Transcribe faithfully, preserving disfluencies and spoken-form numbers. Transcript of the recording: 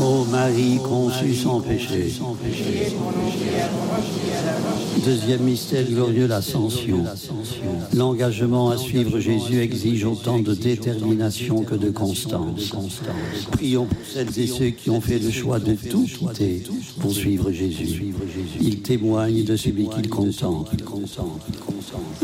Ô Marie conçue sans péché. Deuxième mystère glorieux, l'Ascension. L'engagement à suivre Jésus exige autant de détermination que de constance. Prions pour celles et ceux qui ont fait le choix de tout quitter pour suivre Jésus. Ils témoignent de celui qu'ils contemplent.